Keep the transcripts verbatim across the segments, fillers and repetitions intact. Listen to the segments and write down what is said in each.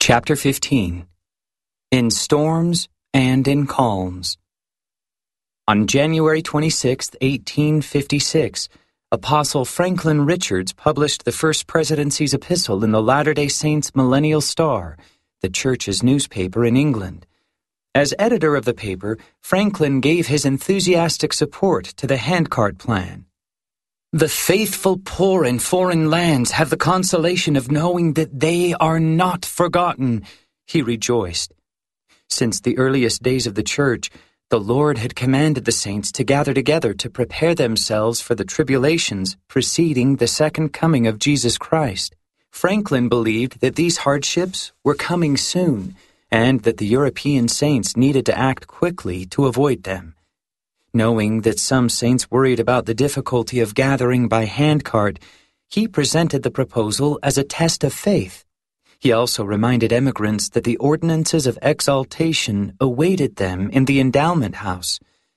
Chapter fifteen. In Storms and in Calms. On January twenty-sixth, eighteen fifty-six, Apostle Franklin Richards published the First Presidency's epistle in the Latter-day Saints' Millennial Star, the church's newspaper in England. As editor of the paper, Franklin gave his enthusiastic support to the handcart plan. The faithful poor in foreign lands have the consolation of knowing that they are not forgotten, he rejoiced. Since the earliest days of the church, the Lord had commanded the saints to gather together to prepare themselves for the tribulations preceding the second coming of Jesus Christ. Franklin believed that these hardships were coming soon, and that the European saints needed to act quickly to avoid them. Knowing that some saints worried about the difficulty of gathering by handcart, he presented the proposal as a test of faith. He also reminded emigrants that the ordinances of exaltation awaited them in the endowment house.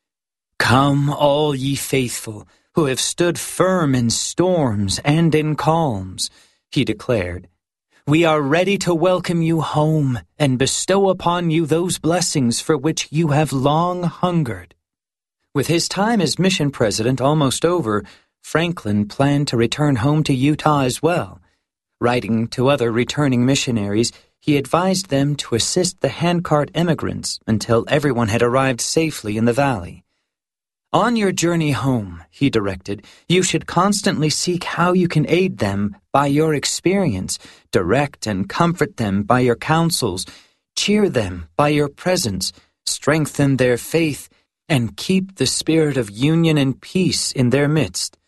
"Come, all ye faithful, who have stood firm in storms and in calms," he declared. "We are ready to welcome you home and bestow upon you those blessings for which you have long hungered." With his time as mission president almost over, Franklin planned to return home to Utah as well. Writing to other returning missionaries, he advised them to assist the handcart emigrants until everyone had arrived safely in the valley. "On your journey home," he directed, "you should constantly seek how you can aid them by your experience, direct and comfort them by your counsels, cheer them by your presence, strengthen their faith, and keep the spirit of union and peace in their midst.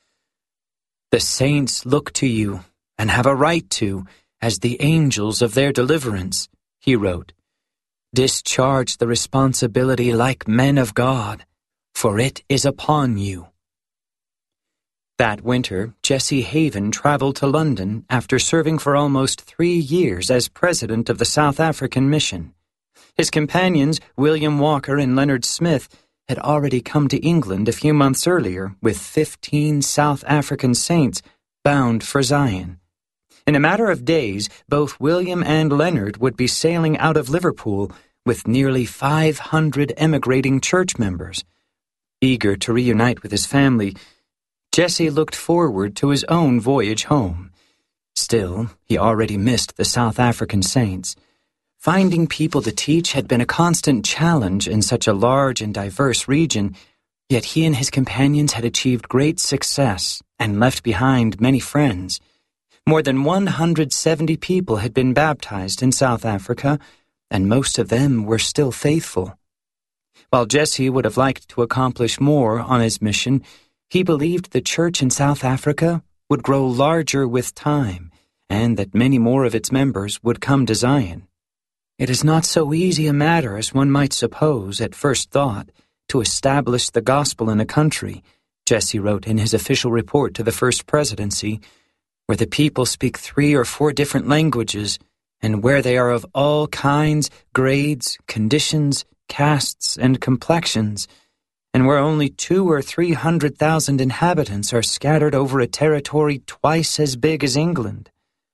The saints look to you, and have a right to, as the angels of their deliverance," he wrote. "Discharge the responsibility like men of God, for it is upon you." That winter, Jesse Haven traveled to London after serving for almost three years as president of the South African Mission. His companions, William Walker and Leonard Smith, had already come to England a few months earlier with fifteen South African saints bound for Zion. In a matter of days, both William and Leonard would be sailing out of Liverpool with nearly five hundred emigrating church members. Eager to reunite with his family, Jesse looked forward to his own voyage home. Still, he already missed the South African saints. Finding people to teach had been a constant challenge in such a large and diverse region, yet he and his companions had achieved great success and left behind many friends. More than one hundred seventy people had been baptized in South Africa, and most of them were still faithful. While Jesse would have liked to accomplish more on his mission, he believed the church in South Africa would grow larger with time, and that many more of its members would come to Zion. "It is not so easy a matter as one might suppose at first thought to establish the gospel in a country," Jesse wrote in his official report to the First Presidency, "where the people speak three or four different languages, and where they are of all kinds, grades, conditions, castes, and complexions, and where only two or three hundred thousand inhabitants are scattered over a territory twice as big as England."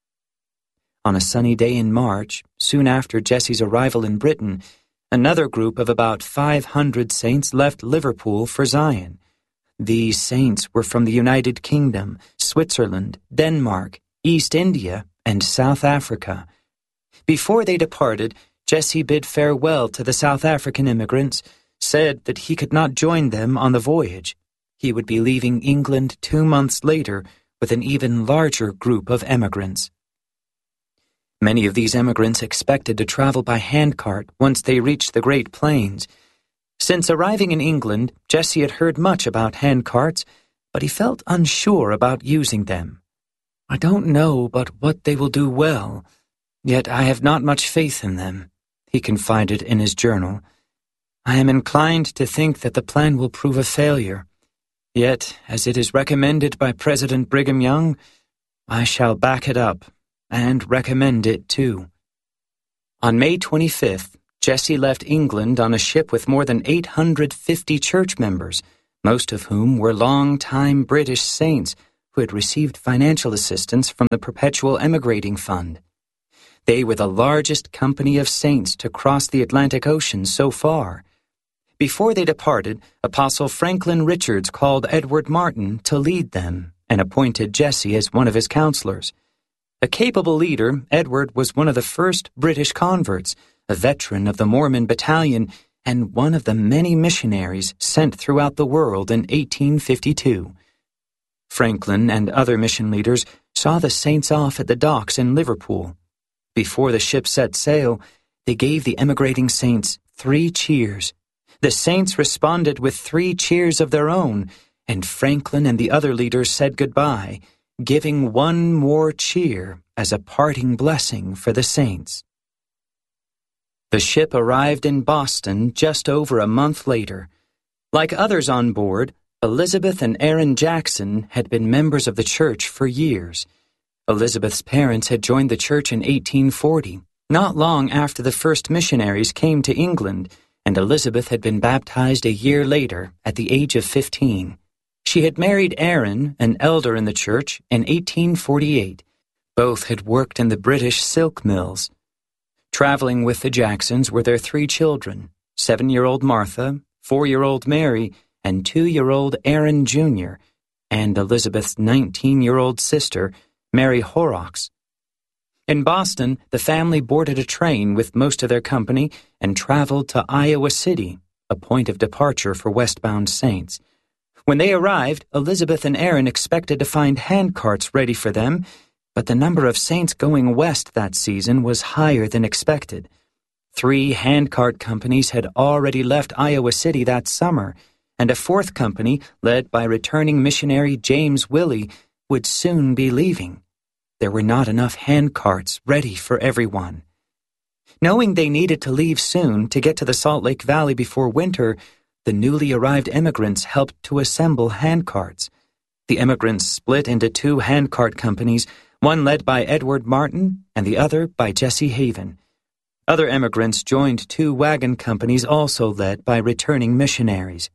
On a sunny day in March, soon after Jesse's arrival in Britain, another group of about five hundred saints left Liverpool for Zion. These saints were from the United Kingdom, Switzerland, Denmark, East India, and South Africa. Before they departed, Jesse bid farewell to the South African immigrants, said that he could not join them on the voyage. He would be leaving England two months later with an even larger group of emigrants. Many of these emigrants expected to travel by handcart once they reached the Great Plains. Since arriving in England, Jesse had heard much about handcarts, but he felt unsure about using them. "I don't know but what they will do well, yet I have not much faith in them," he confided in his journal. "I am inclined to think that the plan will prove a failure. Yet, as it is recommended by President Brigham Young, I shall back it up and recommend it too." On May twenty-fifth, Jesse left England on a ship with more than eight hundred fifty church members, most of whom were long-time British saints who had received financial assistance from the Perpetual Emigrating Fund. They were the largest company of saints to cross the Atlantic Ocean so far. Before they departed, Apostle Franklin Richards called Edward Martin to lead them and appointed Jesse as one of his counselors. A capable leader, Edward was one of the first British converts, a veteran of the Mormon Battalion, and one of the many missionaries sent throughout the world in eighteen fifty-two. Franklin and other mission leaders saw the saints off at the docks in Liverpool. Before the ship set sail, they gave the emigrating saints three cheers. The saints responded with three cheers of their own, and Franklin and the other leaders said goodbye, giving one more cheer as a parting blessing for the saints. The ship arrived in Boston just over a month later. Like others on board, Elizabeth and Aaron Jackson had been members of the church for years. Elizabeth's parents had joined the church in eighteen forty, not long after the first missionaries came to England, and Elizabeth had been baptized a year later at the age of fifteen. She had married Aaron, an elder in the church, in eighteen forty-eight. Both had worked in the British silk mills. Traveling with the Jacksons were their three children, seven-year-old Martha, four-year-old Mary, and two-year-old Aaron Junior, and Elizabeth's nineteen-year-old sister, Mary Horrocks. In Boston, the family boarded a train with most of their company and traveled to Iowa City, a point of departure for westbound saints. When they arrived, Elizabeth and Aaron expected to find handcarts ready for them, but the number of saints going west that season was higher than expected. Three handcart companies had already left Iowa City that summer, and a fourth company, led by returning missionary James Willey, would soon be leaving. There were not enough handcarts ready for everyone. Knowing they needed to leave soon to get to the Salt Lake Valley before winter, the newly arrived immigrants helped to assemble handcarts. The immigrants split into two handcart companies, one led by Edward Martin and the other by Jesse Haven. Other immigrants joined two wagon companies also led by returning missionaries.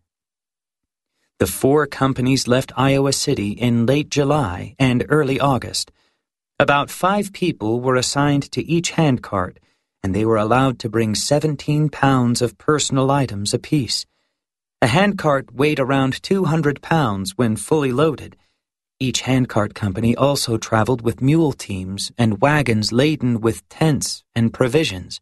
The four companies left Iowa City in late July and early August. About five people were assigned to each handcart, and they were allowed to bring seventeen pounds of personal items apiece. A handcart weighed around two hundred pounds when fully loaded. Each handcart company also traveled with mule teams and wagons laden with tents and provisions.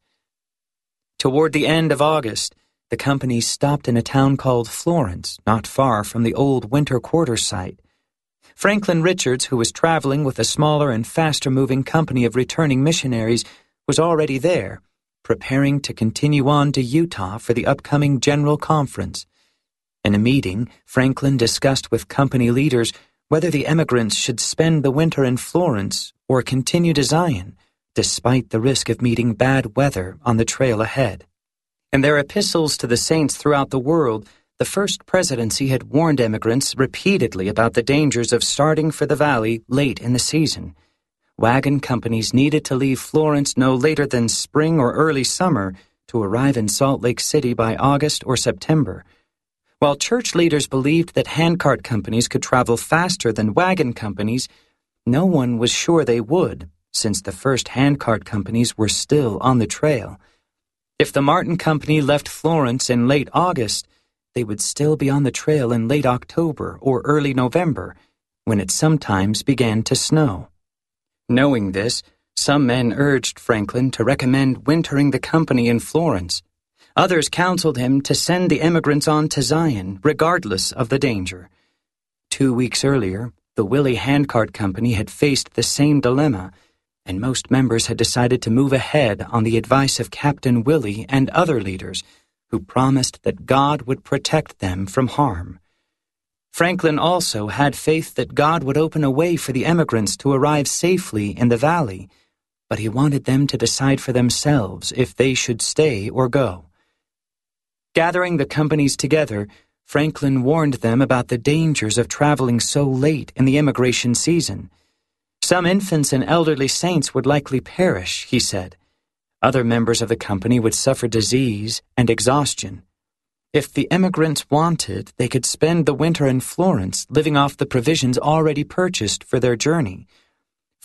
Toward the end of August, the companies stopped in a town called Florence, not far from the old winter quarters site. Franklin Richards, who was traveling with a smaller and faster-moving company of returning missionaries, was already there, preparing to continue on to Utah for the upcoming General Conference. In a meeting, Franklin discussed with company leaders whether the emigrants should spend the winter in Florence or continue to Zion, despite the risk of meeting bad weather on the trail ahead. In their epistles to the saints throughout the world, the First Presidency had warned emigrants repeatedly about the dangers of starting for the valley late in the season. Wagon companies needed to leave Florence no later than spring or early summer to arrive in Salt Lake City by August or September. While church leaders believed that handcart companies could travel faster than wagon companies, no one was sure they would, since the first handcart companies were still on the trail. If the Martin Company left Florence in late August, they would still be on the trail in late October or early November, when it sometimes began to snow. Knowing this, some men urged Franklin to recommend wintering the company in Florence. Others counseled him to send the immigrants on to Zion, regardless of the danger. Two weeks earlier, the Willey Handcart Company had faced the same dilemma, and most members had decided to move ahead on the advice of Captain Willey and other leaders, who promised that God would protect them from harm. Franklin also had faith that God would open a way for the emigrants to arrive safely in the valley, but he wanted them to decide for themselves if they should stay or go. Gathering the companies together, Franklin warned them about the dangers of traveling so late in the immigration season. Some infants and elderly saints would likely perish, he said. Other members of the company would suffer disease and exhaustion. If the emigrants wanted, they could spend the winter in Florence living off the provisions already purchased for their journey.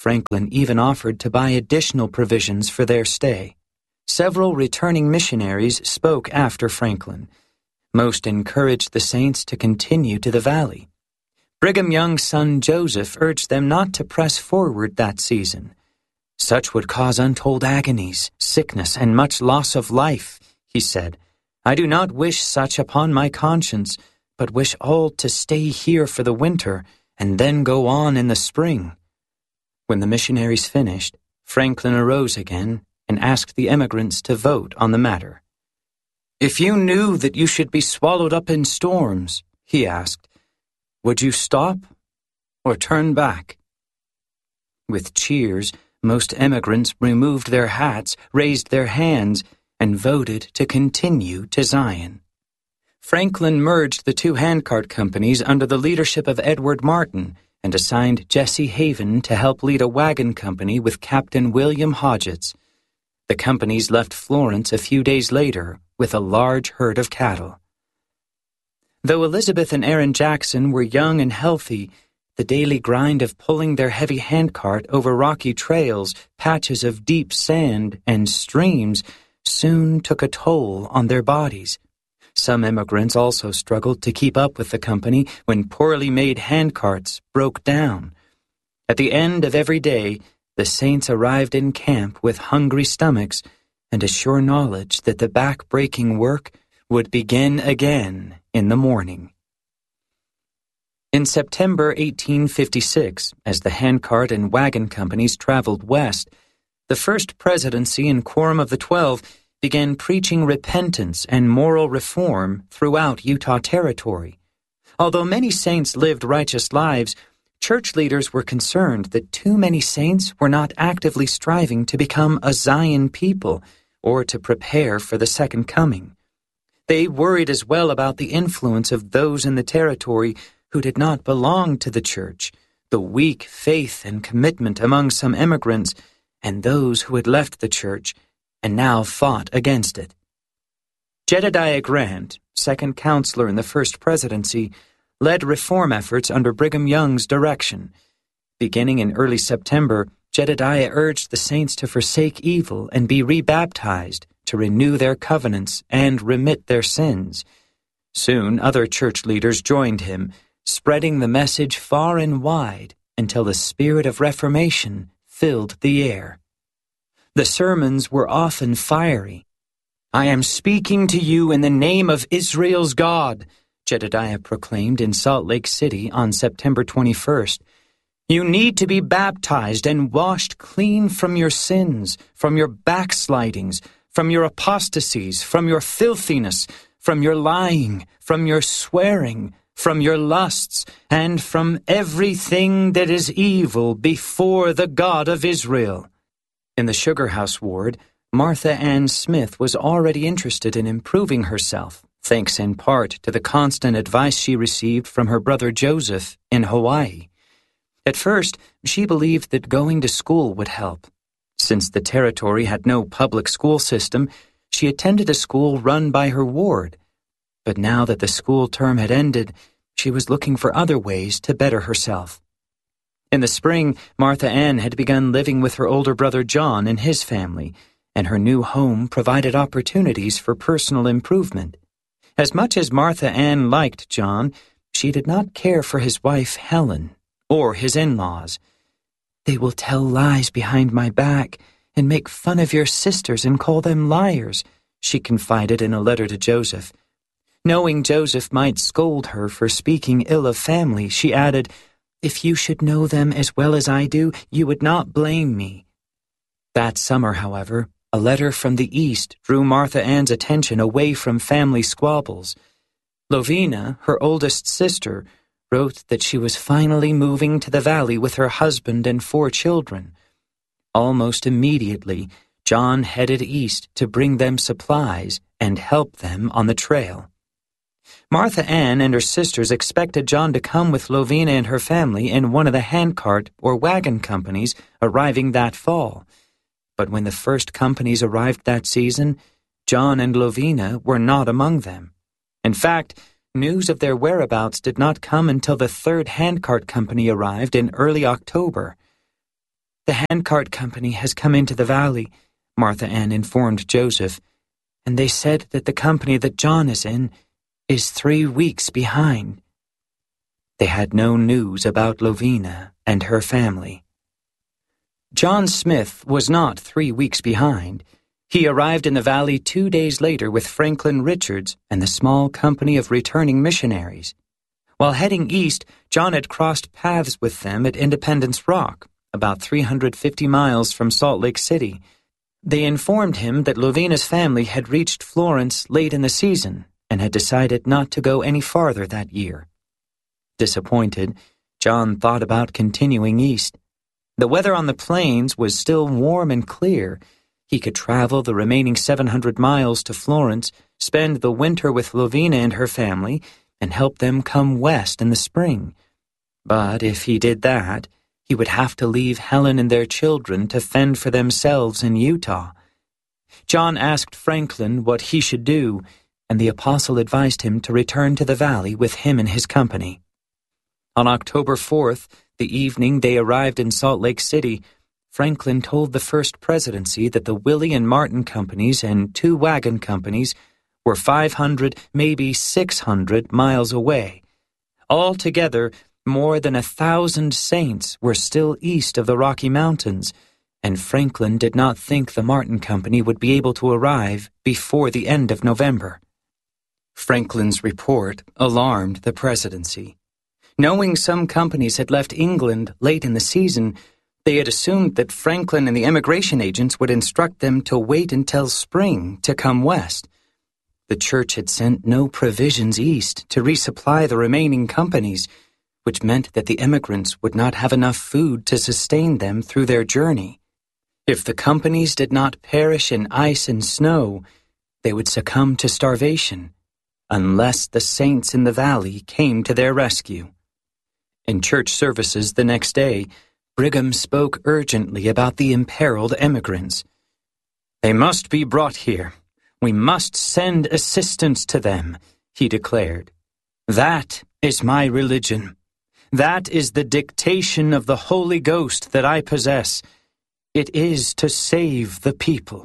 Franklin even offered to buy additional provisions for their stay. Several returning missionaries spoke after Franklin. Most encouraged the saints to continue to the valley. Brigham Young's son Joseph urged them not to press forward that season. Such would cause untold agonies, sickness, and much loss of life, he said. I do not wish such upon my conscience, but wish all to stay here for the winter and then go on in the spring. When the missionaries finished, Franklin arose again and asked the emigrants to vote on the matter. If you knew that you should be swallowed up in storms, he asked, would you stop or turn back? With cheers, most emigrants removed their hats, raised their hands, and voted to continue to Zion. Franklin merged the two handcart companies under the leadership of Edward Martin and assigned Jesse Haven to help lead a wagon company with Captain William Hodgetts. The companies left Florence a few days later with a large herd of cattle. Though Elizabeth and Aaron Jackson were young and healthy, the daily grind of pulling their heavy handcart over rocky trails, patches of deep sand, and streams soon took a toll on their bodies. Some immigrants also struggled to keep up with the company when poorly made handcarts broke down. At the end of every day, the saints arrived in camp with hungry stomachs and a sure knowledge that the back-breaking work would begin again in the morning. In September eighteen fifty-six, as the handcart and wagon companies traveled west, the First Presidency and Quorum of the Twelve began preaching repentance and moral reform throughout Utah Territory. Although many saints lived righteous lives, church leaders were concerned that too many saints were not actively striving to become a Zion people or to prepare for the second coming. They worried as well about the influence of those in the territory who did not belong to the church, the weak faith and commitment among some immigrants, and those who had left the church and now fought against it. Jedediah Grant, second counselor in the First Presidency, led reform efforts under Brigham Young's direction. Beginning in early September, Jedediah urged the saints to forsake evil and be rebaptized, to renew their covenants and remit their sins. Soon other church leaders joined him, spreading the message far and wide until the spirit of reformation filled the air. The sermons were often fiery. I am speaking to you in the name of Israel's God, Jedediah proclaimed in Salt Lake City on September twenty-first. You need to be baptized and washed clean from your sins, from your backslidings, from your apostasies, from your filthiness, from your lying, from your swearing, from your lusts, and from everything that is evil before the God of Israel. In the Sugar House ward, Martha Ann Smith was already interested in improving herself, thanks in part to the constant advice she received from her brother Joseph in Hawaii. At first, she believed that going to school would help. Since the territory had no public school system, she attended a school run by her ward. But now that the school term had ended, she was looking for other ways to better herself. In the spring, Martha Ann had begun living with her older brother John and his family, and her new home provided opportunities for personal improvement. As much as Martha Ann liked John, she did not care for his wife Helen or his in-laws. They will tell lies behind my back and make fun of your sisters and call them liars, she confided in a letter to Joseph. Knowing Joseph might scold her for speaking ill of family, she added, If you should know them as well as I do, you would not blame me. That summer, however, a letter from the East drew Martha Ann's attention away from family squabbles. Lovina, her oldest sister, wrote that she was finally moving to the valley with her husband and four children. Almost immediately, John headed east to bring them supplies and help them on the trail. Martha Ann and her sisters expected John to come with Lovina and her family in one of the handcart or wagon companies arriving that fall. But when the first companies arrived that season, John and Lovina were not among them. In fact, news of their whereabouts did not come until the third handcart company arrived in early October. The handcart company has come into the valley, Martha Ann informed Joseph, and they said that the company that John is in is three weeks behind. They had no news about Lovina and her family. John Smith was not three weeks behind. He arrived in the valley two days later with Franklin Richards and the small company of returning missionaries. While heading east, John had crossed paths with them at Independence Rock, about three hundred fifty miles from Salt Lake City. They informed him that Lovina's family had reached Florence late in the season and had decided not to go any farther that year. Disappointed, John thought about continuing east. The weather on the plains was still warm and clear. He could travel the remaining seven hundred miles to Florence, spend the winter with Lovina and her family, and help them come west in the spring. But if he did that, he would have to leave Helen and their children to fend for themselves in Utah. John asked Franklin what he should do, and the apostle advised him to return to the valley with him and his company. On October fourth, the evening they arrived in Salt Lake City, Franklin told the First Presidency that the Willie and Martin companies and two wagon companies were five hundred, maybe six hundred miles away. Altogether, more than a thousand saints were still east of the Rocky Mountains, and Franklin did not think the Martin Company would be able to arrive before the end of November. Franklin's report alarmed the presidency. Knowing some companies had left England late in the season, they had assumed that Franklin and the immigration agents would instruct them to wait until spring to come west. The church had sent no provisions east to resupply the remaining companies, which meant that the immigrants would not have enough food to sustain them through their journey. If the companies did not perish in ice and snow, they would succumb to starvation, unless the saints in the valley came to their rescue. In church services the next day, Brigham spoke urgently about the imperiled immigrants. "They must be brought here. We must send assistance to them," he declared. "That is my religion. That is the dictation of the Holy Ghost that I possess. It is to save the people."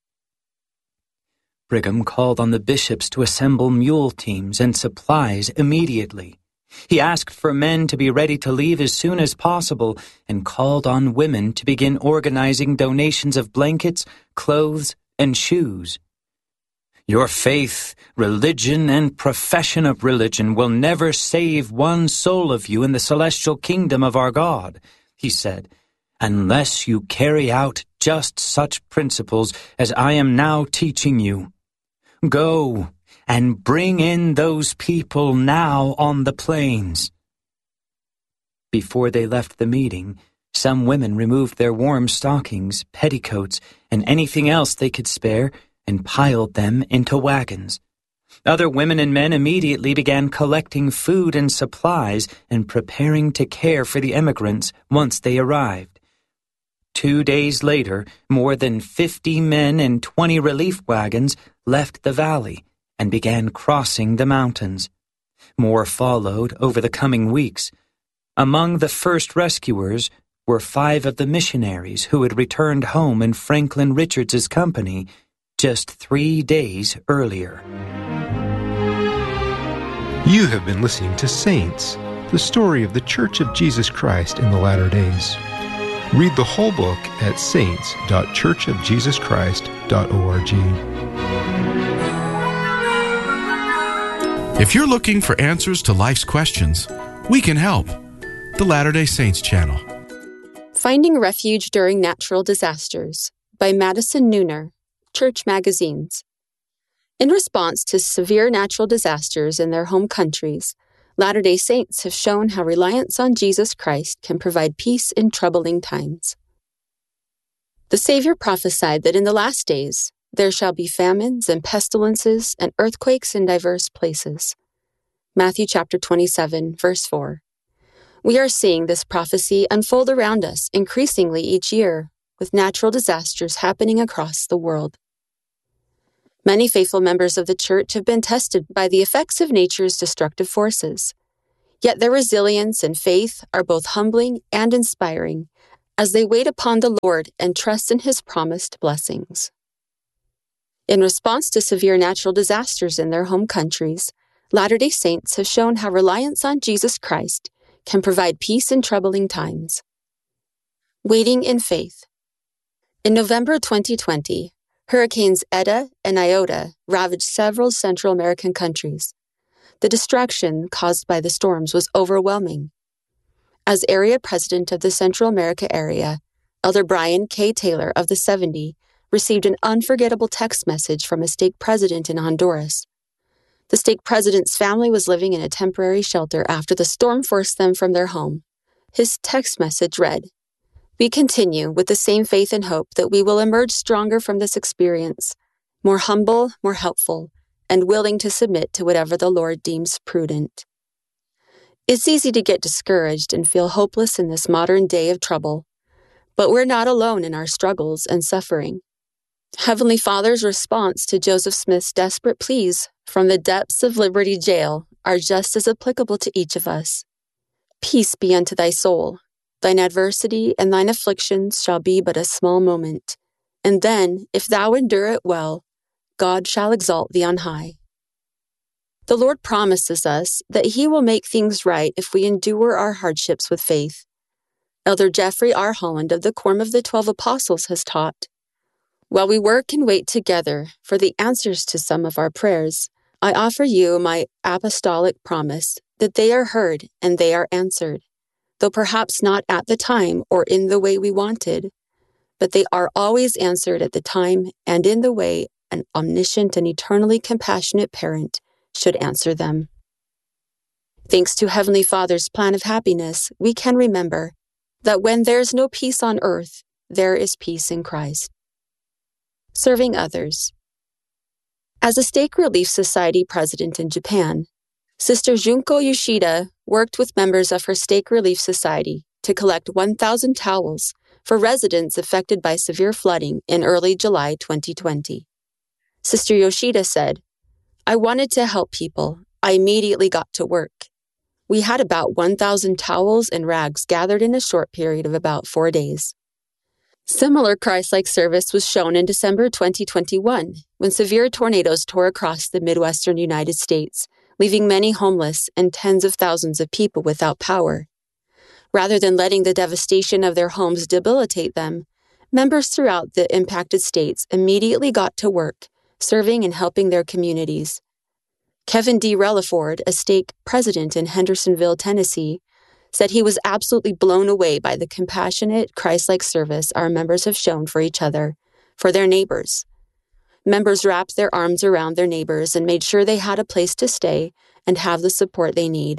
Brigham called on the bishops to assemble mule teams and supplies immediately. He asked for men to be ready to leave as soon as possible and called on women to begin organizing donations of blankets, clothes, and shoes. "Your faith, religion, and profession of religion will never save one soul of you in the celestial kingdom of our God," he said, "unless you carry out just such principles as I am now teaching you. Go and bring in those people now on the plains." Before they left the meeting, some women removed their warm stockings, petticoats, and anything else they could spare and piled them into wagons. Other women and men immediately began collecting food and supplies and preparing to care for the immigrants once they arrived. Two days later, more than fifty men and twenty relief wagons left the valley and began crossing the mountains. More followed over the coming weeks. Among the first rescuers were five of the missionaries who had returned home in Franklin Richards' company just three days earlier. You have been listening to Saints, the story of the Church of Jesus Christ in the latter days. Read the whole book at saints dot church of jesus christ dot org. If you're looking for answers to life's questions, we can help. The Latter-day Saints Channel. Finding Refuge During Natural Disasters by Madison Nooner, Church Magazines. In response to severe natural disasters in their home countries, Latter-day Saints have shown how reliance on Jesus Christ can provide peace in troubling times. The Savior prophesied that in the last days, there shall be famines and pestilences and earthquakes in diverse places. Matthew chapter twenty-seven, verse four. We are seeing this prophecy unfold around us increasingly each year, with natural disasters happening across the world. Many faithful members of the church have been tested by the effects of nature's destructive forces. Yet their resilience and faith are both humbling and inspiring as they wait upon the Lord and trust in His promised blessings. In response to severe natural disasters in their home countries, Latter-day Saints have shown how reliance on Jesus Christ can provide peace in troubling times. Waiting in faith. In November twenty twenty, Hurricanes Eta and Iota ravaged several Central American countries. The destruction caused by the storms was overwhelming. As area president of the Central America area, Elder Brian K. Taylor of the seventy received an unforgettable text message from a stake president in Honduras. The stake president's family was living in a temporary shelter after the storm forced them from their home. His text message read, "We continue with the same faith and hope that we will emerge stronger from this experience, more humble, more helpful, and willing to submit to whatever the Lord deems prudent." It's easy to get discouraged and feel hopeless in this modern day of trouble, but we're not alone in our struggles and suffering. Heavenly Father's response to Joseph Smith's desperate pleas from the depths of Liberty Jail are just as applicable to each of us. "Peace be unto thy soul. Thine adversity and thine afflictions shall be but a small moment, and then, if thou endure it well, God shall exalt thee on high." The Lord promises us that He will make things right if we endure our hardships with faith. Elder Jeffrey R. Holland of the Quorum of the Twelve Apostles has taught, "While we work and wait together for the answers to some of our prayers, I offer you my apostolic promise that they are heard and they are answered, though perhaps not at the time or in the way we wanted, but they are always answered at the time and in the way an omniscient and eternally compassionate parent should answer them." Thanks to Heavenly Father's plan of happiness, we can remember that when there's no peace on earth, there is peace in Christ. Serving others. As a Stake Relief Society president in Japan, Sister Junko Yoshida worked with members of her Stake Relief Society to collect one thousand towels for residents affected by severe flooding in early July twenty twenty. Sister Yoshida said, "I wanted to help people. I immediately got to work. We had about one thousand towels and rags gathered in a short period of about four days." Similar Christ-like service was shown in December twenty twenty-one, when severe tornadoes tore across the Midwestern United States, leaving many homeless and tens of thousands of people without power. Rather than letting the devastation of their homes debilitate them, members throughout the impacted states immediately got to work, serving and helping their communities. Kevin D. Relaford, a stake president in Hendersonville, Tennessee, said he was absolutely blown away by the compassionate, Christ-like service our members have shown for each other, for their neighbors. Members wrapped their arms around their neighbors and made sure they had a place to stay and have the support they need.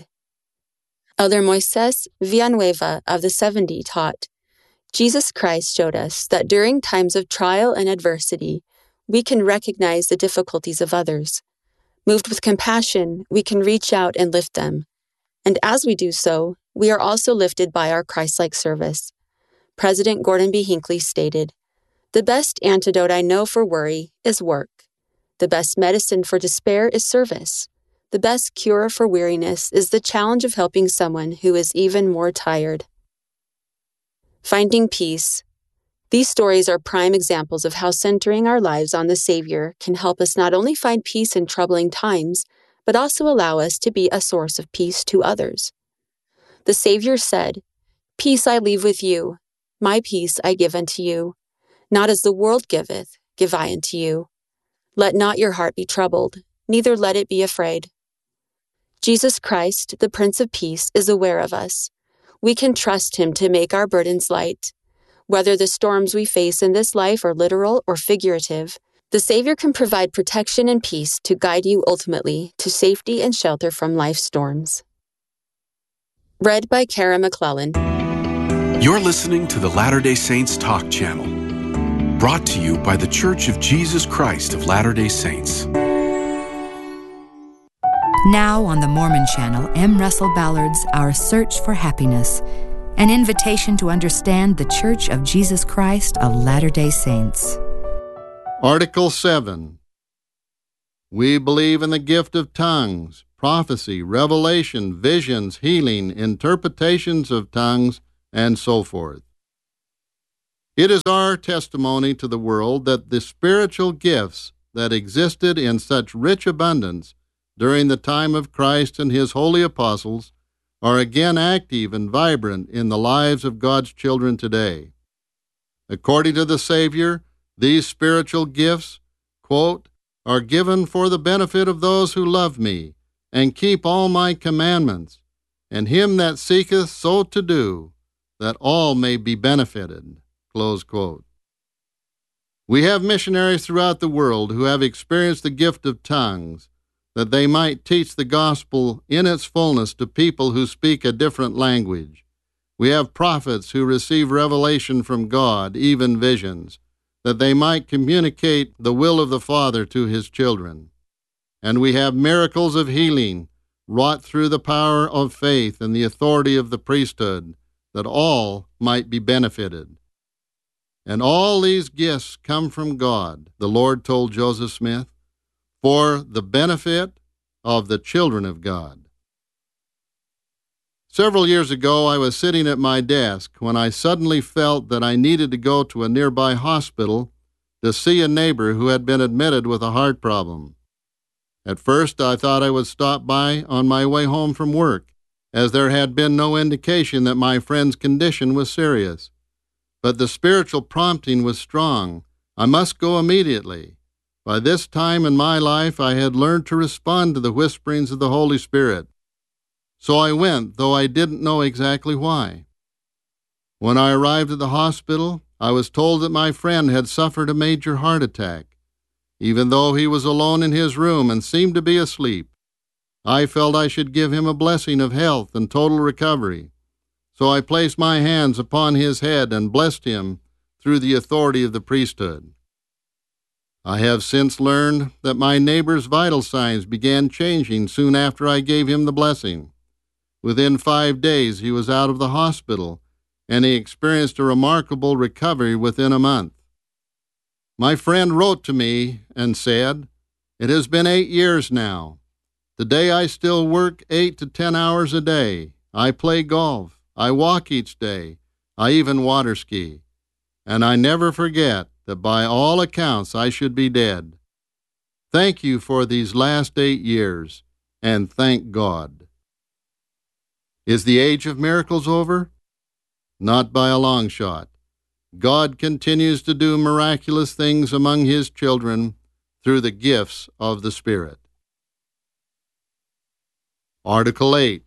Elder Moises Villanueva of the seventy taught, "Jesus Christ showed us that during times of trial and adversity, we can recognize the difficulties of others. Moved with compassion, we can reach out and lift them. And as we do so, we are also lifted by our Christ-like service." President Gordon B. Hinckley stated, "The best antidote I know for worry is work. The best medicine for despair is service. The best cure for weariness is the challenge of helping someone who is even more tired." Finding peace. These stories are prime examples of how centering our lives on the Savior can help us not only find peace in troubling times, but also allow us to be a source of peace to others. The Savior said, "Peace I leave with you, my peace I give unto you. Not as the world giveth, give I unto you. Let not your heart be troubled, neither let it be afraid." Jesus Christ, the Prince of Peace, is aware of us. We can trust Him to make our burdens light. Whether the storms we face in this life are literal or figurative, the Savior can provide protection and peace to guide you ultimately to safety and shelter from life's storms. Read by Kara McClellan. You're listening to the Latter-day Saints Talk Channel, brought to you by the Church of Jesus Christ of Latter-day Saints. Now on the Mormon Channel, M. Russell Ballard's Our Search for Happiness, an invitation to understand the Church of Jesus Christ of Latter-day Saints. Article seven. We believe in the gift of tongues, prophecy, revelation, visions, healing, interpretations of tongues, and so forth. It is our testimony to the world that the spiritual gifts that existed in such rich abundance during the time of Christ and his holy apostles are again active and vibrant in the lives of God's children today. According to the Savior, these spiritual gifts, quote, are given for the benefit of those who love me and keep all my commandments, and him that seeketh so to do, that all may be benefited. Close quote. We have missionaries throughout the world who have experienced the gift of tongues, that they might teach the gospel in its fullness to people who speak a different language. We have prophets who receive revelation from God, even visions, that they might communicate the will of the Father to his children. And we have miracles of healing wrought through the power of faith and the authority of the priesthood, that all might be benefited. And all these gifts come from God, the Lord told Joseph Smith, for the benefit of the children of God. Several years ago, I was sitting at my desk when I suddenly felt that I needed to go to a nearby hospital to see a neighbor who had been admitted with a heart problem. At first, I thought I would stop by on my way home from work, as there had been no indication that my friend's condition was serious. But the spiritual prompting was strong. I must go immediately. By this time in my life, I had learned to respond to the whisperings of the Holy Spirit. So I went, though I didn't know exactly why. When I arrived at the hospital, I was told that my friend had suffered a major heart attack. Even though he was alone in his room and seemed to be asleep, I felt I should give him a blessing of health and total recovery. So I placed my hands upon his head and blessed him through the authority of the priesthood. I have since learned that my neighbor's vital signs began changing soon after I gave him the blessing. Within five days, he was out of the hospital, and he experienced a remarkable recovery within a month. My friend wrote to me and said, "It has been eight years now. Today I still work eight to ten hours a day. I play golf. I walk each day. I even water ski. And I never forget that by all accounts I should be dead. Thank you for these last eight years, and thank God." Is the age of miracles over? Not by a long shot. God continues to do miraculous things among his children through the gifts of the Spirit. Article eight.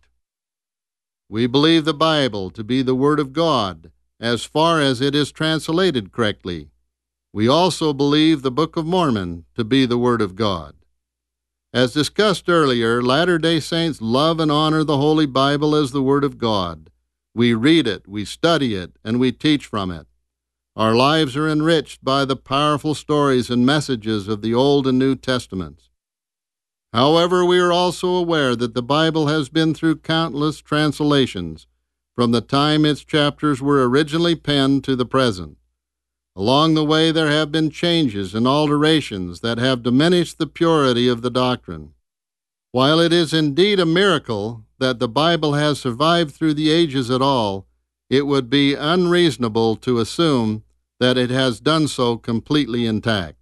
We believe the Bible to be the Word of God, as far as it is translated correctly. We also believe the Book of Mormon to be the Word of God. As discussed earlier, Latter-day Saints love and honor the Holy Bible as the Word of God. We read it, we study it, and we teach from it. Our lives are enriched by the powerful stories and messages of the Old and New Testaments. However, we are also aware that the Bible has been through countless translations from the time its chapters were originally penned to the present. Along the way, there have been changes and alterations that have diminished the purity of the doctrine. While it is indeed a miracle that the Bible has survived through the ages at all, it would be unreasonable to assume that it has done so completely intact.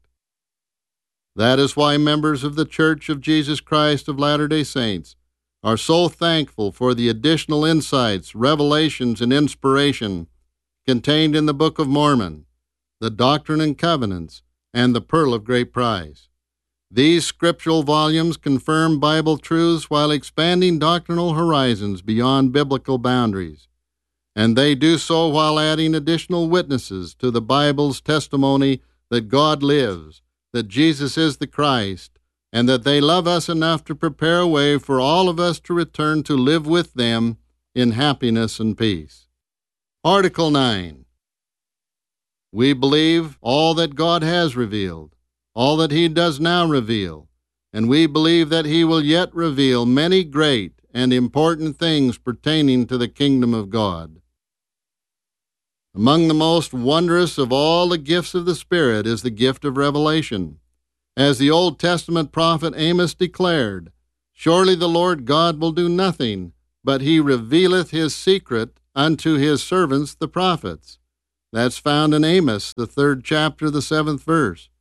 That is why members of the Church of Jesus Christ of Latter-day Saints are so thankful for the additional insights, revelations, and inspiration contained in the Book of Mormon, the Doctrine and Covenants, and the Pearl of Great Price. These scriptural volumes confirm Bible truths while expanding doctrinal horizons beyond biblical boundaries, and they do so while adding additional witnesses to the Bible's testimony that God lives, that Jesus is the Christ, and that they love us enough to prepare a way for all of us to return to live with them in happiness and peace. Article nine. We believe all that God has revealed, all that he does now reveal, and we believe that he will yet reveal many great and important things pertaining to the kingdom of God. Among the most wondrous of all the gifts of the Spirit is the gift of revelation. As the Old Testament prophet Amos declared, "Surely the Lord God will do nothing, but he revealeth his secret unto his servants the prophets." That's found in Amos, the third chapter, the seventh verse.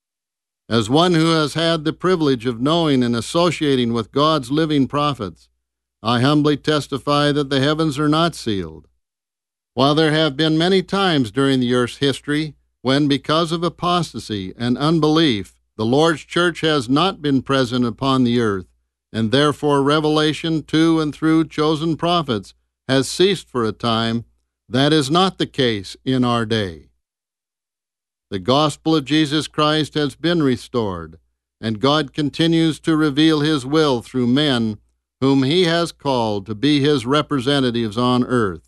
As one who has had the privilege of knowing and associating with God's living prophets, I humbly testify that the heavens are not sealed. While there have been many times during the earth's history when, because of apostasy and unbelief, the Lord's church has not been present upon the earth, and therefore revelation to and through chosen prophets has ceased for a time, that is not the case in our day. The gospel of Jesus Christ has been restored, and God continues to reveal His will through men whom He has called to be His representatives on earth.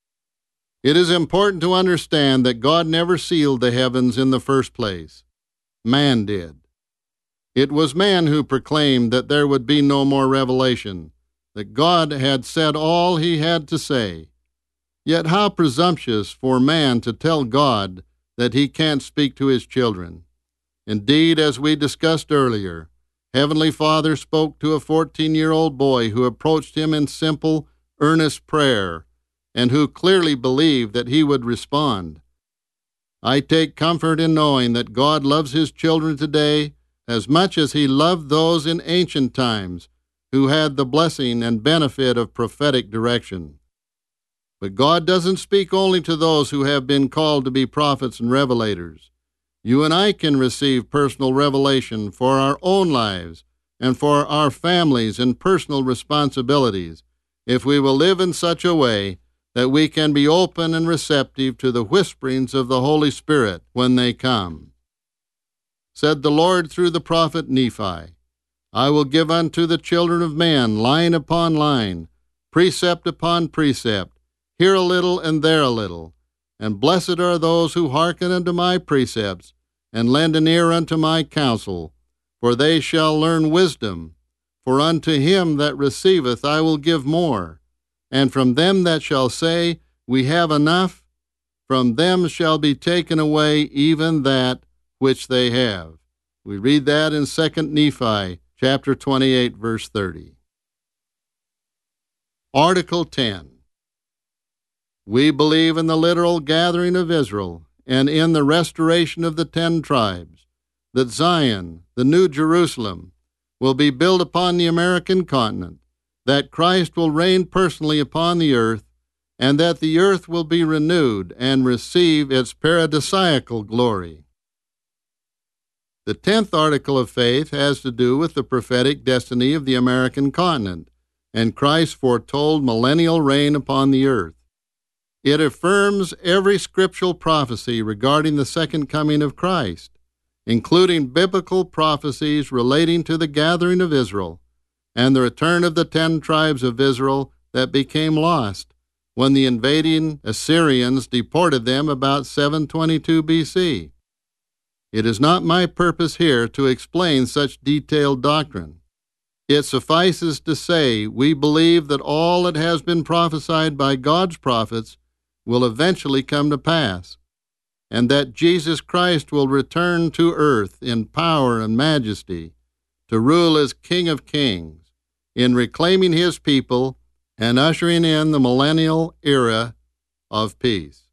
It is important to understand that God never sealed the heavens in the first place. Man did. It was man who proclaimed that there would be no more revelation, that God had said all He had to say. Yet how presumptuous for man to tell God that He can't speak to His children. Indeed, as we discussed earlier, Heavenly Father spoke to a fourteen-year-old boy who approached Him in simple, earnest prayer, and who clearly believed that He would respond. I take comfort in knowing that God loves His children today as much as He loved those in ancient times who had the blessing and benefit of prophetic direction. But God doesn't speak only to those who have been called to be prophets and revelators. You and I can receive personal revelation for our own lives and for our families and personal responsibilities if we will live in such a way that we can be open and receptive to the whisperings of the Holy Spirit when they come. Said the Lord through the prophet Nephi, I will give unto the children of men line upon line, precept upon precept, here a little and there a little. And blessed are those who hearken unto my precepts, and lend an ear unto my counsel, for they shall learn wisdom. For unto him that receiveth I will give more, and from them that shall say, We have enough, from them shall be taken away even that which they have. We read that in Second Nephi, chapter twenty-eight, verse thirty. Article ten. We believe in the literal gathering of Israel and in the restoration of the ten tribes, that Zion, the New Jerusalem, will be built upon the American continent, that Christ will reign personally upon the earth, and that the earth will be renewed and receive its paradisiacal glory. The tenth article of faith has to do with the prophetic destiny of the American continent and Christ's foretold millennial reign upon the earth. It affirms every scriptural prophecy regarding the second coming of Christ, including biblical prophecies relating to the gathering of Israel and the return of the ten tribes of Israel that became lost when the invading Assyrians deported them about seven twenty-two B C. It is not my purpose here to explain such detailed doctrine. It suffices to say we believe that all that has been prophesied by God's prophets will eventually come to pass, and that Jesus Christ will return to earth in power and majesty to rule as King of Kings, in reclaiming His people and ushering in the millennial era of peace.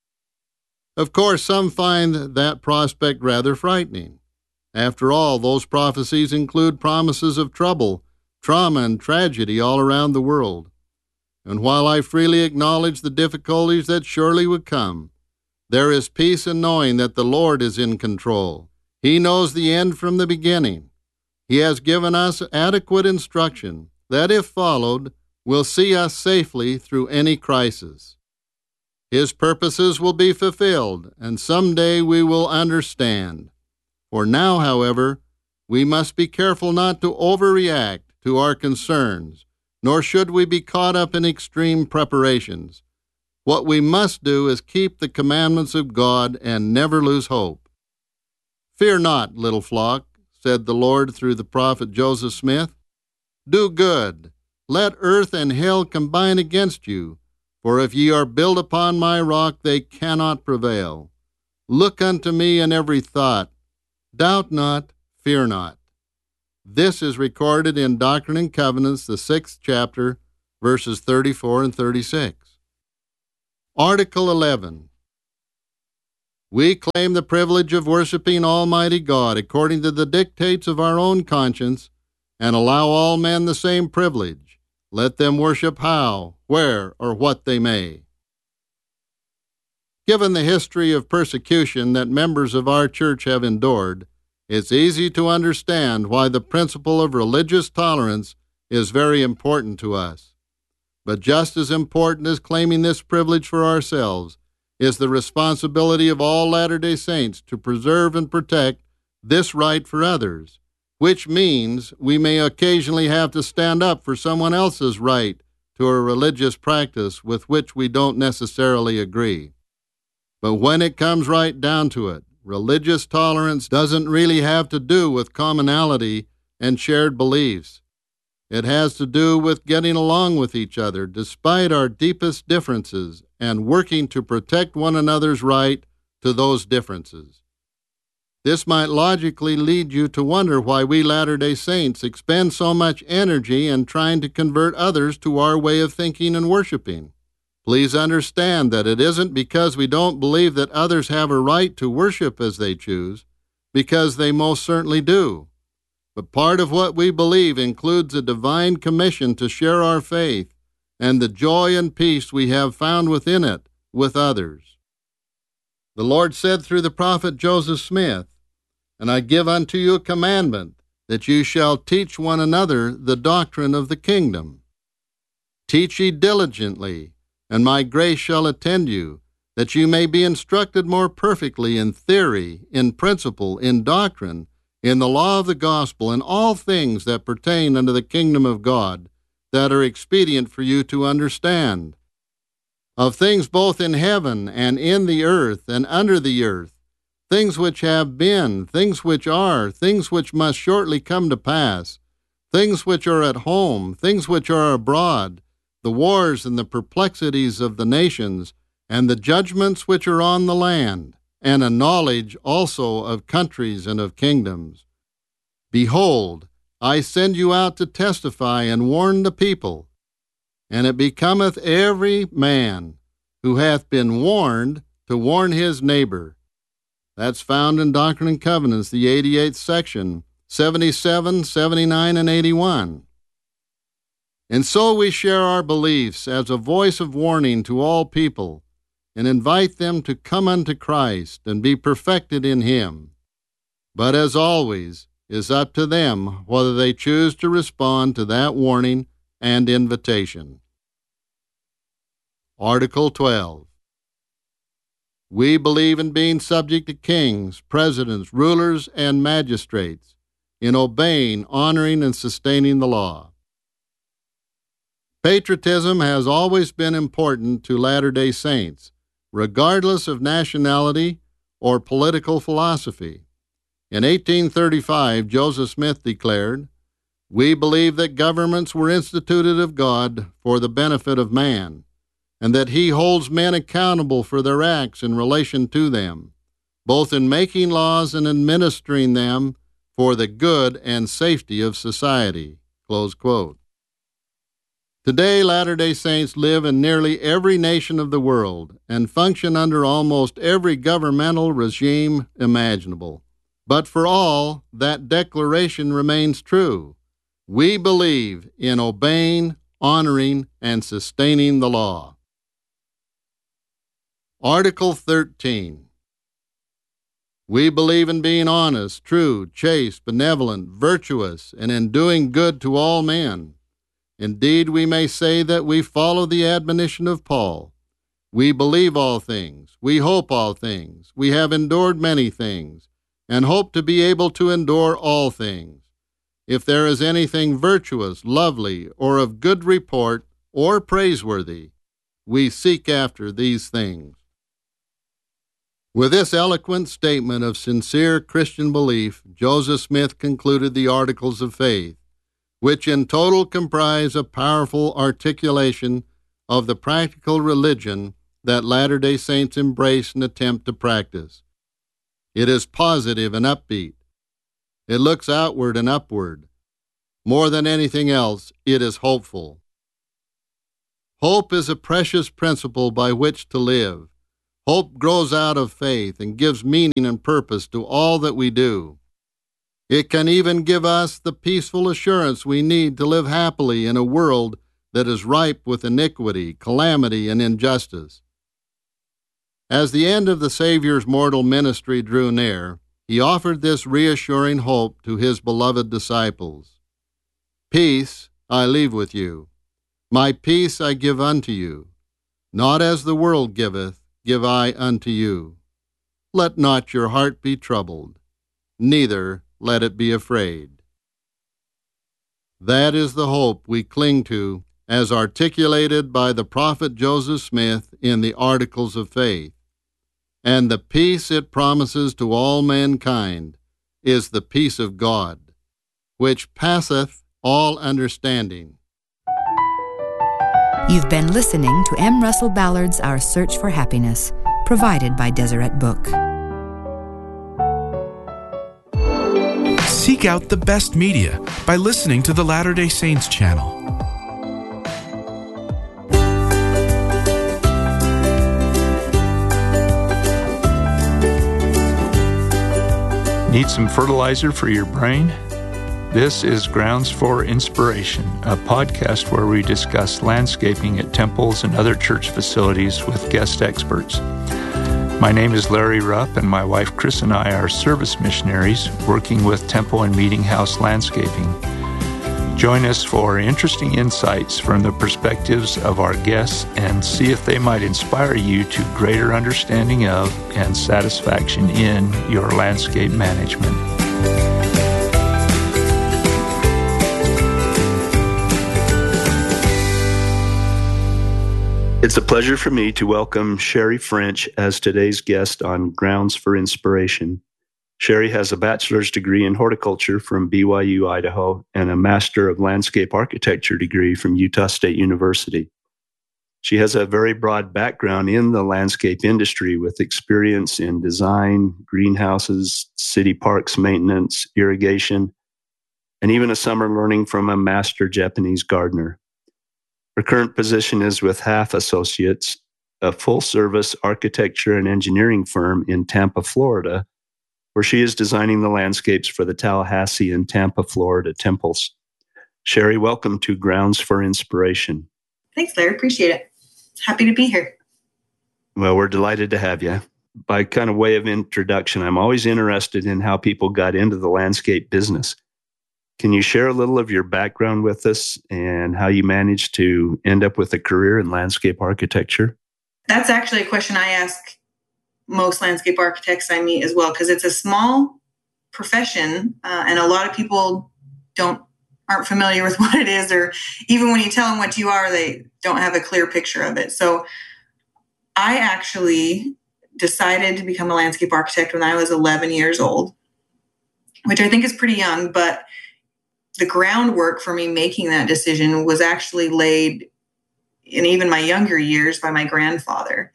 Of course, some find that prospect rather frightening. After all, those prophecies include promises of trouble, trauma, and tragedy all around the world. And while I freely acknowledge the difficulties that surely would come, there is peace in knowing that the Lord is in control. He knows the end from the beginning. He has given us adequate instruction that, if followed, will see us safely through any crisis. His purposes will be fulfilled, and someday we will understand. For now, however, we must be careful not to overreact to our concerns, nor should we be caught up in extreme preparations. What we must do is keep the commandments of God and never lose hope. Fear not, little flock, said the Lord through the prophet Joseph Smith. Do good. Let earth and hell combine against you, for if ye are built upon my rock, they cannot prevail. Look unto me in every thought. Doubt not, fear not. This is recorded in Doctrine and Covenants, the sixth chapter, verses thirty-four and thirty-six. Article eleven. We claim the privilege of worshiping Almighty God according to the dictates of our own conscience, and allow all men the same privilege. Let them worship how, where, or what they may. Given the history of persecution that members of our church have endured, it's easy to understand why the principle of religious tolerance is very important to us. But just as important as claiming this privilege for ourselves is the responsibility of all Latter-day Saints to preserve and protect this right for others, which means we may occasionally have to stand up for someone else's right to a religious practice with which we don't necessarily agree. But when it comes right down to it, religious tolerance doesn't really have to do with commonality and shared beliefs. It has to do with getting along with each other despite our deepest differences and working to protect one another's right to those differences. This might logically lead you to wonder why we Latter-day Saints expend so much energy in trying to convert others to our way of thinking and worshiping. Please understand that it isn't because we don't believe that others have a right to worship as they choose, because they most certainly do. But part of what we believe includes a divine commission to share our faith and the joy and peace we have found within it with others. The Lord said through the prophet Joseph Smith, "And I give unto you a commandment, that you shall teach one another the doctrine of the kingdom. Teach ye diligently, and my grace shall attend you, that you may be instructed more perfectly in theory, in principle, in doctrine, in the law of the gospel, in all things that pertain unto the kingdom of God, that are expedient for you to understand. Of things both in heaven and in the earth and under the earth, things which have been, things which are, things which must shortly come to pass, things which are at home, things which are abroad, the wars and the perplexities of the nations, and the judgments which are on the land, and a knowledge also of countries and of kingdoms. Behold, I send you out to testify and warn the people. And it becometh every man who hath been warned to warn his neighbor." That's found in Doctrine and Covenants, the eighty-eighth section, seventy-seven, seventy-nine, and eighty-one. And so we share our beliefs as a voice of warning to all people, and invite them to come unto Christ and be perfected in Him. But as always, is up to them whether they choose to respond to that warning and invitation. Article twelve. We believe in being subject to kings, presidents, rulers, and magistrates, in obeying, honoring, and sustaining the law. Patriotism has always been important to Latter-day Saints, regardless of nationality or political philosophy. In eighteen thirty-five, Joseph Smith declared, "We believe that governments were instituted of God for the benefit of man, and that He holds men accountable for their acts in relation to them, both in making laws and administering them for the good and safety of society." Close quote. Today, Latter-day Saints live in nearly every nation of the world and function under almost every governmental regime imaginable. But for all, that declaration remains true. We believe in obeying, honoring, and sustaining the law. Article thirteen. We believe in being honest, true, chaste, benevolent, virtuous, and in doing good to all men. Indeed, we may say that we follow the admonition of Paul. We believe all things, we hope all things, we have endured many things, and hope to be able to endure all things. If there is anything virtuous, lovely, or of good report, or praiseworthy, we seek after these things. With this eloquent statement of sincere Christian belief, Joseph Smith concluded the Articles of Faith, which in total comprise a powerful articulation of the practical religion that Latter-day Saints embrace and attempt to practice. It is positive and upbeat. It looks outward and upward. More than anything else, it is hopeful. Hope is a precious principle by which to live. Hope grows out of faith and gives meaning and purpose to all that we do. It can even give us the peaceful assurance we need to live happily in a world that is ripe with iniquity, calamity, and injustice. As the end of the Savior's mortal ministry drew near, he offered this reassuring hope to his beloved disciples. Peace I leave with you. My peace I give unto you. Not as the world giveth, give I unto you. Let not your heart be troubled, neither let it be afraid. That is the hope we cling to as articulated by the prophet Joseph Smith in the Articles of Faith. And the peace it promises to all mankind is the peace of God, which passeth all understanding. You've been listening to M. Russell Ballard's Our Search for Happiness, provided by Deseret Book. Seek out the best media by listening to the Latter-day Saints channel. Need some fertilizer for your brain? This is Grounds for Inspiration, a podcast where we discuss landscaping at temples and other church facilities with guest experts. My name is Larry Rupp, and my wife Chris and I are service missionaries working with temple and meeting house landscaping. Join us for interesting insights from the perspectives of our guests and see if they might inspire you to greater understanding of and satisfaction in your landscape management. It's a pleasure for me to welcome Sherry French as today's guest on Grounds for Inspiration. Sherry has a bachelor's degree in horticulture from B Y U, Idaho, and a Master of Landscape Architecture degree from Utah State University. She has a very broad background in the landscape industry with experience in design, greenhouses, city parks maintenance, irrigation, and even a summer learning from a master Japanese gardener. Her current position is with Half Associates, a full-service architecture and engineering firm in Tampa, Florida, where she is designing the landscapes for the Tallahassee and Tampa, Florida temples. Sherry, welcome to Grounds for Inspiration. Thanks, Larry. Appreciate it. Happy to be here. Well, we're delighted to have you. By kind of way of introduction, I'm always interested in how people got into the landscape business. Can you share a little of your background with us and how you managed to end up with a career in landscape architecture? That's actually a question I ask most landscape architects I meet as well, because it's a small profession, uh, and a lot of people don't aren't familiar with what it is, or even when you tell them what you are, they don't have a clear picture of it. So I actually decided to become a landscape architect when I was eleven years old, which I think is pretty young, but the groundwork for me making that decision was actually laid in even my younger years by my grandfather.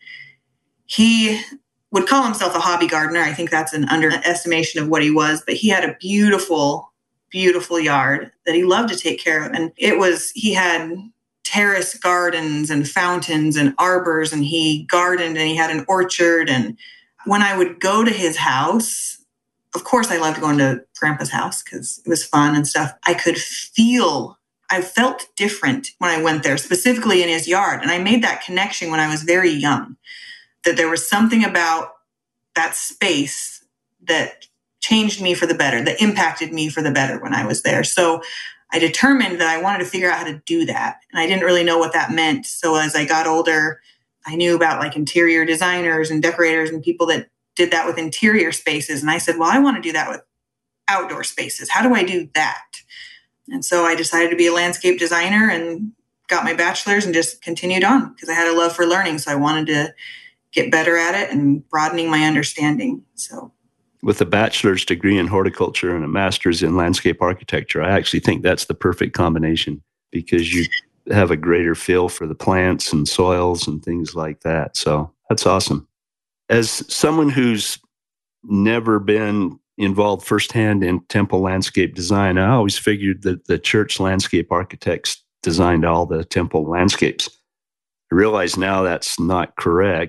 He would call himself a hobby gardener. I think that's an underestimation of what he was, but he had a beautiful, beautiful yard that he loved to take care of. And it was, he had terrace gardens and fountains and arbors, and he gardened and he had an orchard. And when I would go to his house, of course, I loved going to Grandpa's house because it was fun and stuff. I could feel, I felt different when I went there, specifically in his yard. And I made that connection when I was very young, that there was something about that space that changed me for the better, that impacted me for the better when I was there. So I determined that I wanted to figure out how to do that. And I didn't really know what that meant. So as I got older, I knew about like interior designers and decorators and people that did that with interior spaces. And I said, well, I want to do that with outdoor spaces. How do I do that? And so I decided to be a landscape designer and got my bachelor's and just continued on because I had a love for learning. So I wanted to get better at it and broadening my understanding. So with a bachelor's degree in horticulture and a master's in landscape architecture, I actually think that's the perfect combination because you have a greater feel for the plants and soils and things like that. So that's awesome. As someone who's never been involved firsthand in temple landscape design, I always figured that the church landscape architects designed all the temple landscapes. I realize now that's not correct.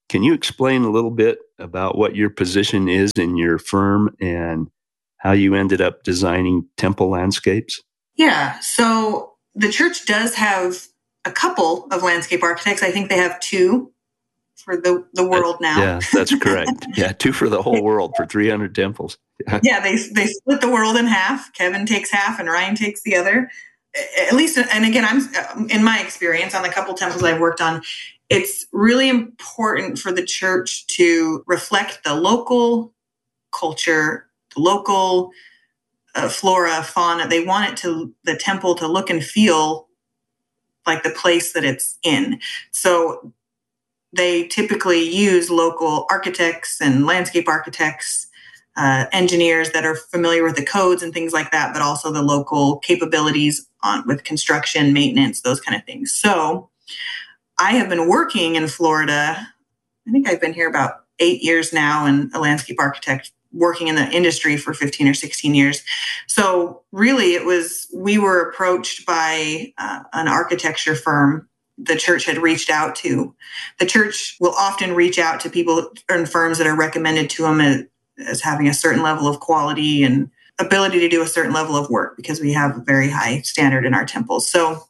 Can you explain a little bit about what your position is in your firm and how you ended up designing temple landscapes? Yeah, so the church does have a couple of landscape architects. I think they have two for the, the world now. Yeah, that's correct. Yeah, two for the whole world for three hundred temples. Yeah. yeah, they they split the world in half. Kevin takes half and Ryan takes the other. At least, and again, I'm in my experience on the couple temples I've worked on, it's really important for the church to reflect the local culture, the local uh, flora, fauna. They want it to, the temple to look and feel like the place that it's in. So they typically use local architects and landscape architects, uh, engineers that are familiar with the codes and things like that, but also the local capabilities on with construction, maintenance, those kind of things. So I have been working in Florida. I think I've been here about eight years now, and a landscape architect working in the industry for fifteen or sixteen years. So really it was, we were approached by uh, an architecture firm the church had reached out to. The church will often reach out to people and firms that are recommended to them as, as having a certain level of quality and ability to do a certain level of work, because we have a very high standard in our temples. So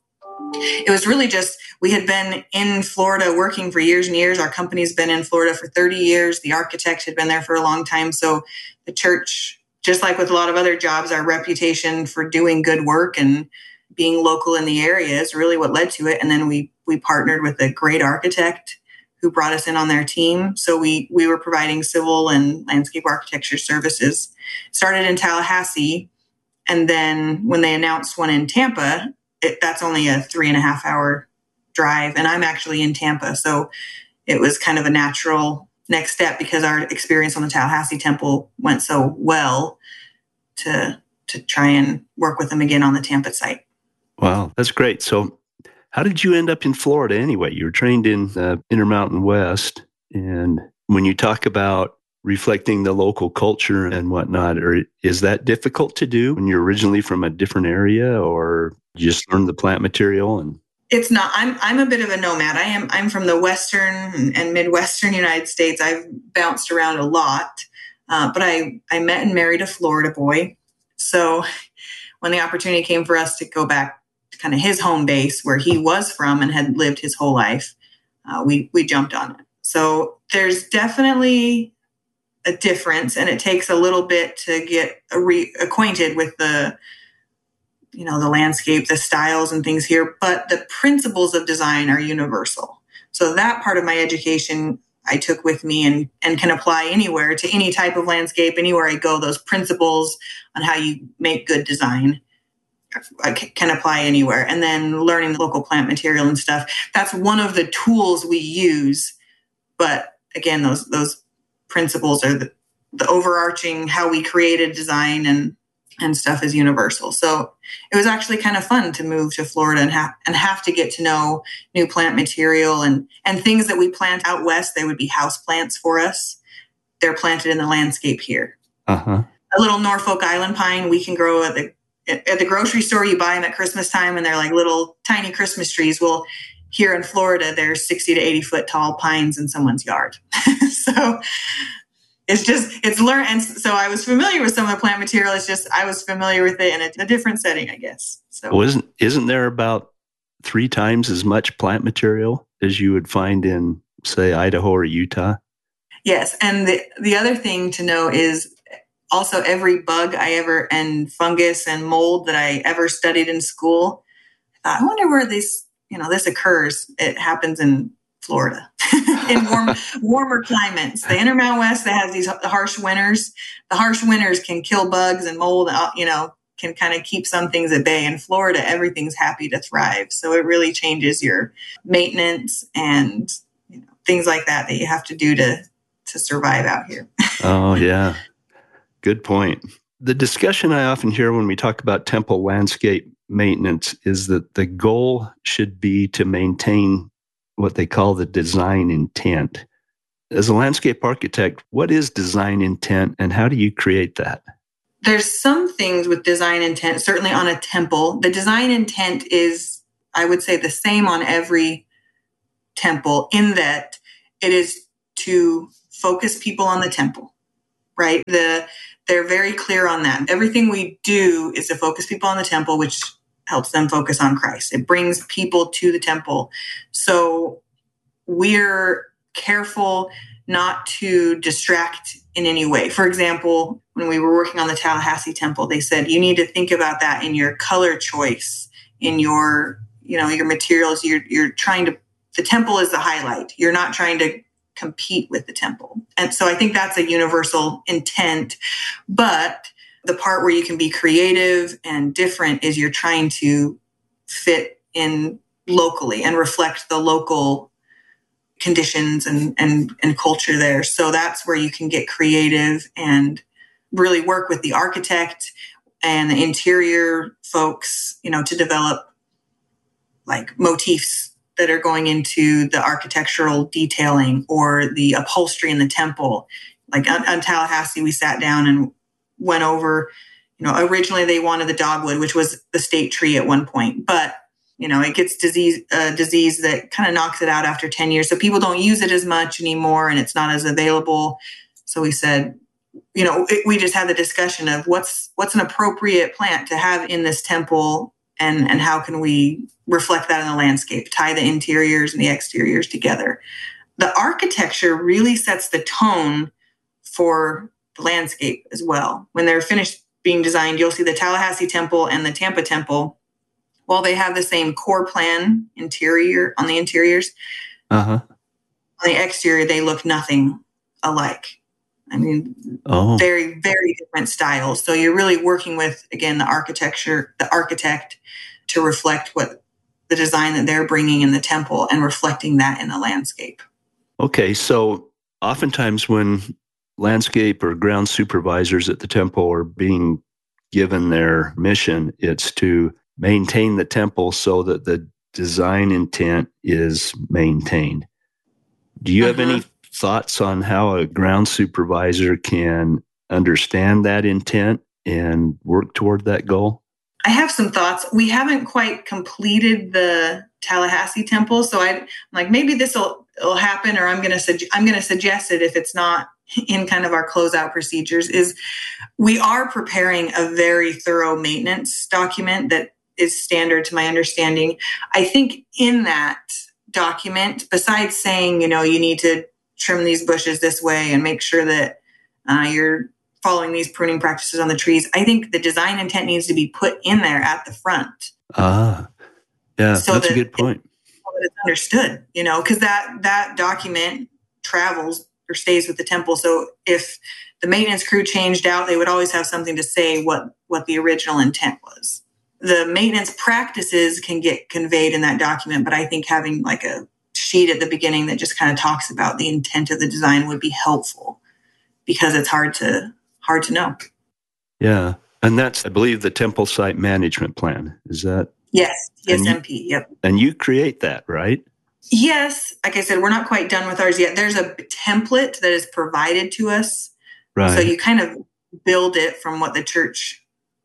it was really just, we had been in Florida working for years and years. Our company's been in Florida for thirty years. The architect had been there for a long time. So the church, just like with a lot of other jobs, our reputation for doing good work and being local in the area is really what led to it. And then we we partnered with a great architect who brought us in on their team. So we we were providing civil and landscape architecture services. Started in Tallahassee, and then when they announced one in Tampa, it, that's only a three and a half hour drive, and I'm actually in Tampa. So it was kind of a natural next step, because our experience on the Tallahassee temple went so well to to try and work with them again on the Tampa site. Wow, that's great. So how did you end up in Florida anyway? You were trained in uh, Intermountain West, and when you talk about reflecting the local culture and whatnot, or is that difficult to do when you're originally from a different area, or you just learn the plant material? And it's not. I'm I'm a bit of a nomad. I am. I'm from the Western and Midwestern United States. I've bounced around a lot, uh, but I I met and married a Florida boy. So when the opportunity came for us to go back to kind of his home base where he was from and had lived his whole life, uh, we we jumped on it. So there's definitely a difference, and it takes a little bit to get a re- acquainted with the, you know, the landscape, the styles and things here, but the principles of design are universal. So that part of my education I took with me and, and can apply anywhere to any type of landscape, anywhere I go. Those principles on how you make good design I can apply anywhere. And then learning the local plant material and stuff, that's one of the tools we use. But again, those those principles are the, the overarching, how we created design and and stuff is universal. So it was actually kind of fun to move to Florida and have and have to get to know new plant material and and things that we plant out west. They would be house plants for us. They're planted in the landscape here. Uh-huh. A little Norfolk Island pine we can grow at the at the grocery store. You buy them at Christmas time, and they're like little tiny Christmas trees. Well, here in Florida, there's sixty to eighty foot tall pines in someone's yard. So it's just, it's learned. And so I was familiar with some of the plant material. It's just, I was familiar with it in a, a different setting, I guess. So well, isn't, isn't there about three times as much plant material as you would find in, say, Idaho or Utah? Yes. And the, the other thing to know is also every bug I ever, and fungus and mold that I ever studied in school, I thought, I wonder where this, you know, this occurs. It happens in Florida, in warm, warmer climates. The Intermountain West that has these harsh winters, the harsh winters can kill bugs and mold, you know, can kind of keep some things at bay. In Florida, everything's happy to thrive. So it really changes your maintenance and, you know, things like that that you have to do to, to survive out here. Oh, yeah. Good point. The discussion I often hear when we talk about temple landscape maintenance is that the goal should be to maintain what they call the design intent. As a landscape architect, what is design intent and how do you create that? There's some things with design intent, certainly on a temple. The design intent is, I would say, the same on every temple in that it is to focus people on the temple, right? The they're very clear on that. Everything we do is to focus people on the temple, which helps them focus on Christ. It brings people to the temple. So we're careful not to distract in any way. For example, when we were working on the Tallahassee temple, they said you need to think about that in your color choice, in your, you know, your materials. You're you're trying to, the temple is the highlight. You're not trying to compete with the temple. And so I think that's a universal intent. But the part where you can be creative and different is you're trying to fit in locally and reflect the local conditions and, and, and culture there. So that's where you can get creative and really work with the architect and the interior folks, you know, to develop like motifs that are going into the architectural detailing or the upholstery in the temple. Like on, on Tallahassee, we sat down and went over, you know, originally they wanted the dogwood, which was the state tree at one point, but, you know, it gets disease, uh, disease that kind of knocks it out after ten years. So people don't use it as much anymore and it's not as available. So we said, you know, it, we just had the discussion of what's, what's an appropriate plant to have in this temple and, and how can we reflect that in the landscape, tie the interiors and the exteriors together. The architecture really sets the tone for the landscape as well. When they're finished being designed, you'll see the Tallahassee temple and the Tampa temple, while they have the same core plan interior on the interiors, uh-huh. on the exterior, they look nothing alike. I mean, oh. very, very different styles. So you're really working with, again, the architecture, the architect to reflect what the design that they're bringing in the temple and reflecting that in the landscape. Okay, so oftentimes when landscape or ground supervisors at the temple are being given their mission, it's to maintain the temple so that the design intent is maintained. Do you have uh-huh. any thoughts on how a ground supervisor can understand that intent and work toward that goal? I have some thoughts. We haven't quite completed the Tallahassee temple, so I, I'm like, maybe this will will happen, or I'm going to su- I'm going to suggest it if it's not in kind of our closeout procedures. Is we are preparing a very thorough maintenance document that is standard to my understanding. I think in that document, besides saying, you know, you need to trim these bushes this way and make sure that uh, you're following these pruning practices on the trees, I think the design intent needs to be put in there at the front. Ah, yeah, so that's that, a good point. So that it's understood, you know, because that, that document travels or stays with the temple. So if the maintenance crew changed out, they would always have something to say what, what the original intent was. The maintenance practices can get conveyed in that document, but I think having like a sheet at the beginning that just kind of talks about the intent of the design would be helpful, because it's hard to hard to know. Yeah. And that's, I believe, the temple site management plan. Is that? Yes. T S M P. You, yep. And you create that, right? Yes. Like I said, we're not quite done with ours yet. There's a template that is provided to us. Right. So you kind of build it from what the church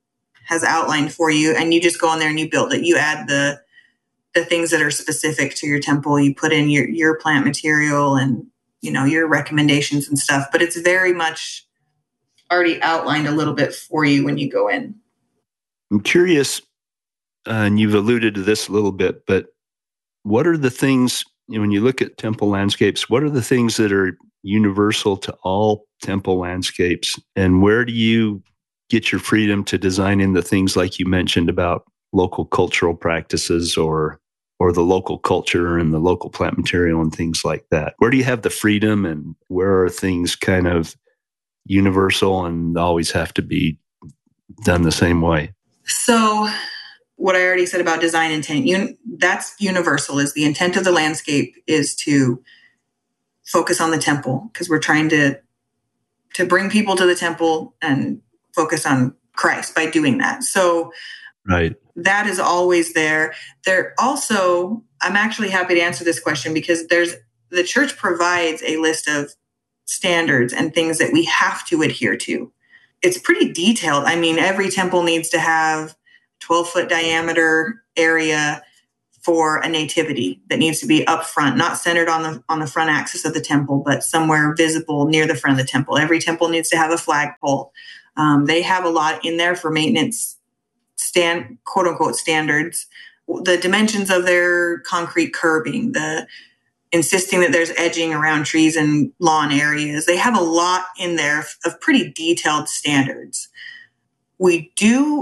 has outlined for you, and you just go in there and you build it. You add the the things that are specific to your temple. You put in your, your plant material and, you know, your recommendations and stuff, but it's very much already outlined a little bit for you when you go in. I'm curious, uh, and you've alluded to this a little bit, but what are the things, you know, when you look at temple landscapes, what are the things that are universal to all temple landscapes? And where do you get your freedom to design in the things like you mentioned about local cultural practices or or the local culture and the local plant material and things like that? Where do you have the freedom, and where are things kind of universal and always have to be done the same way? So what I already said about design intent, un- that's universal. Is the intent of the landscape is to focus on the temple, because we're trying to to bring people to the temple and focus on Christ by doing that. So right. That is always there. There also, I'm actually happy to answer this question, because there's the church provides a list of standards and things that we have to adhere to. It's pretty detailed. I mean, every temple needs to have twelve foot diameter area, for a nativity that needs to be up front, not centered on the on the front axis of the temple, but somewhere visible near the front of the temple. Every temple needs to have a flagpole. Um, they have a lot in there for maintenance stand, quote unquote, standards. The dimensions of their concrete curbing, the insisting that there's edging around trees and lawn areas. They have a lot in there of pretty detailed standards. We do